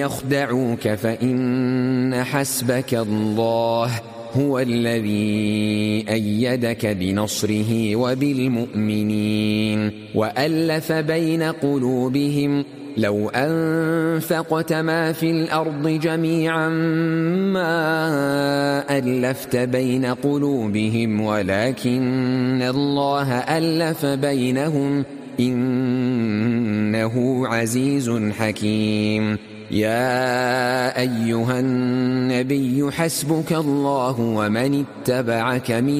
يخدعوك فإن حسبك الله هو الذي أيدك بنصره وبالمؤمنين وألف بين قلوبهم لو أنفقت ما في الأرض جميعا ما ألفت بين قلوبهم ولكن الله ألف بينهم إنه عزيز حكيم. يا أيها النبي حسبك الله ومن اتبعك من